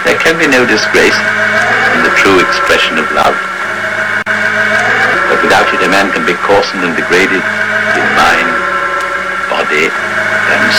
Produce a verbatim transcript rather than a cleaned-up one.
There can be no disgrace in the true expression of love. But without it a man can be coarsened and degraded in mind, body, and